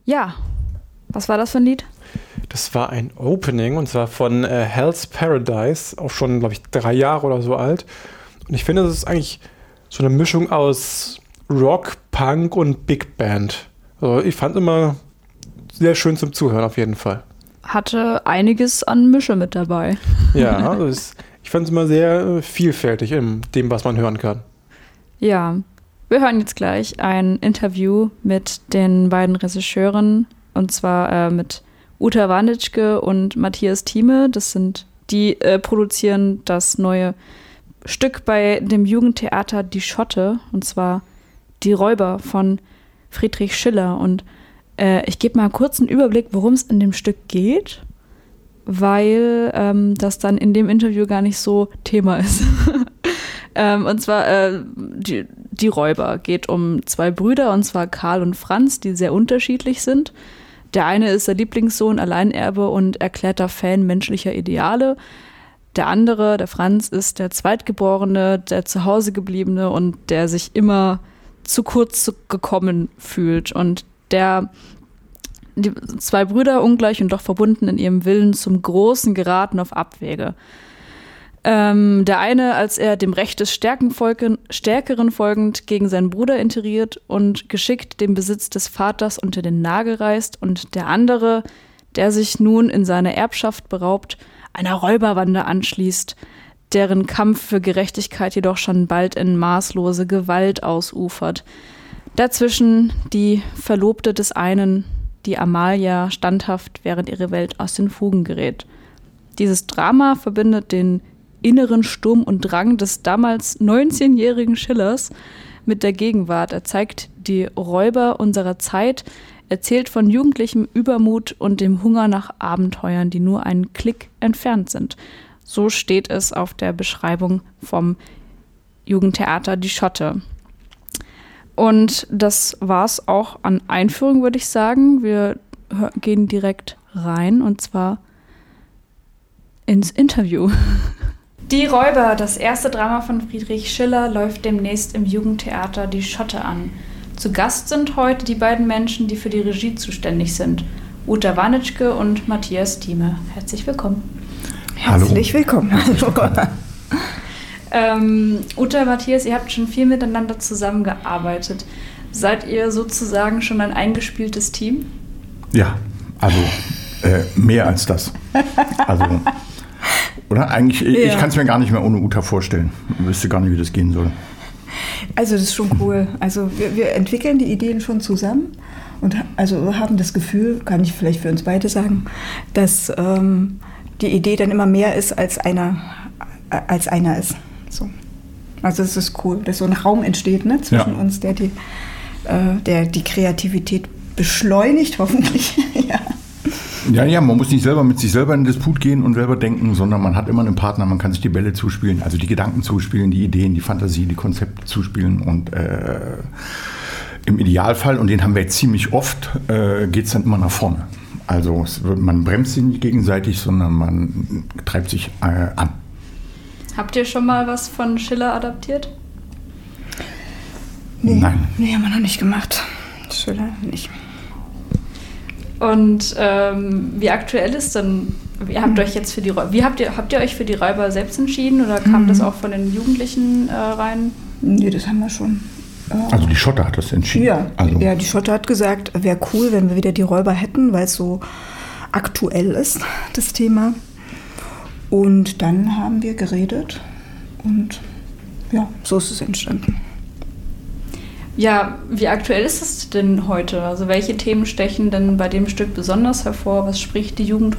Ja, was war das für ein Lied? Das war ein Opening und zwar von Hell's Paradise, auch schon, glaube ich, 3 Jahre oder so alt. Und ich finde, das ist eigentlich so eine Mischung aus Rock, Punk und Big Band. Also ich fand immer sehr schön zum Zuhören auf jeden Fall. Hatte einiges an Mische mit dabei. Ja, also ich fand es immer sehr vielfältig in dem, was man hören kann. Ja, wir hören jetzt gleich ein Interview mit den beiden Regisseuren, und zwar mit Uta Warnicke und Matthias Thieme. Die produzieren das neue Stück bei dem Jugendtheater Die Schotte, und zwar Die Räuber von Friedrich Schiller. Und ich gebe mal kurz einen Überblick, worum es in dem Stück geht, weil das dann in dem Interview gar nicht so Thema ist. Und zwar die Räuber geht um 2 Brüder, und zwar Karl und Franz, die sehr unterschiedlich sind. Der eine ist der Lieblingssohn, Alleinerbe und erklärter Fan menschlicher Ideale. Der andere, der Franz, ist der Zweitgeborene, der zu Hause gebliebene und der sich immer zu kurz gekommen fühlt. Und die 2 Brüder, ungleich und doch verbunden in ihrem Willen zum Großen, geraten auf Abwege. Der eine, als er dem Recht des Stärkeren folgend, gegen seinen Bruder intrigiert und geschickt den Besitz des Vaters unter den Nagel reißt, und der andere, der sich nun in seiner Erbschaft beraubt, einer Räuberbande anschließt, deren Kampf für Gerechtigkeit jedoch schon bald in maßlose Gewalt ausufert. Dazwischen die Verlobte des einen, die Amalia, standhaft, während ihre Welt aus den Fugen gerät. Dieses Drama verbindet den inneren Sturm und Drang des damals 19-jährigen Schillers mit der Gegenwart. Er zeigt die Räuber unserer Zeit, erzählt von jugendlichem Übermut und dem Hunger nach Abenteuern, die nur einen Klick entfernt sind. So steht es auf der Beschreibung vom Jugendtheater Die Schotte. Und das war's auch an Einführung, würde ich sagen. Wir gehen direkt rein, und zwar ins Interview. Die Räuber, das erste Drama von Friedrich Schiller, läuft demnächst im Jugendtheater Die Schotte an. Zu Gast sind heute die beiden Menschen, die für die Regie zuständig sind. Uta Warnicke und Matthias Thieme. Herzlich willkommen. Hallo. Herzlich willkommen. Uta, Matthias, ihr habt schon viel miteinander zusammengearbeitet. Seid ihr sozusagen schon ein eingespieltes Team? Ja, also mehr als das. Also, oder? Eigentlich, Ja. Ich kann es mir gar nicht mehr ohne Uta vorstellen. Ich wüsste gar nicht, wie das gehen soll. Also das ist schon cool. Also wir entwickeln die Ideen schon zusammen und also haben das Gefühl, kann ich vielleicht für uns beide sagen, dass die Idee dann immer mehr ist als einer ist. So. Also es ist cool, dass so ein Raum entsteht, ne, zwischen uns, der die Kreativität beschleunigt, hoffentlich. Ja, man muss nicht selber mit sich selber in den Disput gehen und selber denken, sondern man hat immer einen Partner, man kann sich die Bälle zuspielen, also die Gedanken zuspielen, die Ideen, die Fantasie, die Konzepte zuspielen, und im Idealfall, und den haben wir jetzt ziemlich oft, geht es dann immer nach vorne. Also man bremst sich nicht gegenseitig, sondern man treibt sich an. Habt ihr schon mal was von Schiller adaptiert? Nee, Nein. Nee, haben wir noch nicht gemacht. Schiller nicht. Und wie aktuell ist denn, habt ihr euch für die Räuber selbst entschieden, oder kam das auch von den Jugendlichen rein? Nee, das haben wir schon. Also die Schotte hat das entschieden. Ja, die Schotte hat gesagt, wäre cool, wenn wir wieder die Räuber hätten, weil es so aktuell ist, das Thema. Und dann haben wir geredet und ja, so ist es entstanden. Ja, wie aktuell ist es denn heute? Also welche Themen stechen denn bei dem Stück besonders hervor? Was spricht die Jugend